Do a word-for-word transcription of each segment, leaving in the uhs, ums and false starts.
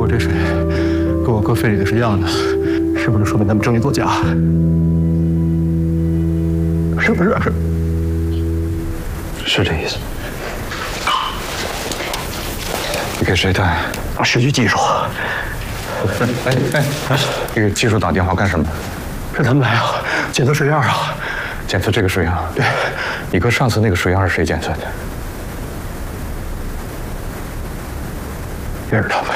果这水跟我哥肺里的是一样的，是不是说明他们证据作假？是不是？是，是这意思。 你给谁带？ 市局技术。 哎哎哎，你给技术打电话干什么？ 是他们来啊，检测水样啊。 检测这个水样？ 对。 你哥上次那个水样是谁检测的？ 也是他们。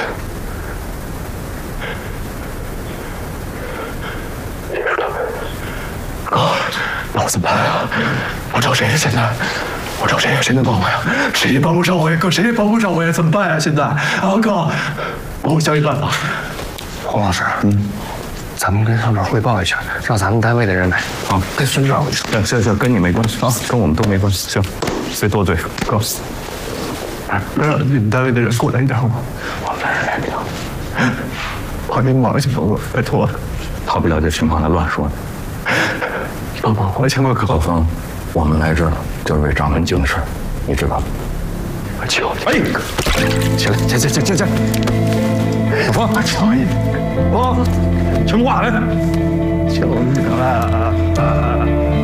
也是他们。哥，那我怎么办呀？我找谁呀？现在？我找谁呀？谁能帮我呀？谁也帮不上我呀！哥，谁也帮不上我呀！怎么办呀？现在啊，哥，帮我想一办法。 洪老师，嗯，咱们跟上面汇报一下，让咱们单位的人来。 好， 跟孙长， 行行行，跟你没关系啊，跟我们都没关系。行，别多嘴，哥。 哎，能让你们单位的人过来一点吗？ 我们人来不了。 帮您忙一下，哥，拜托了。 逃不了这情况还乱说呢。 帮帮我，请我哥。 老冯，我们来这儿就是为掌门经事，你知道吗？ 我求你。 哎，起来，起起起起起！老冯， 求你， 我全部挂来！ 求你了。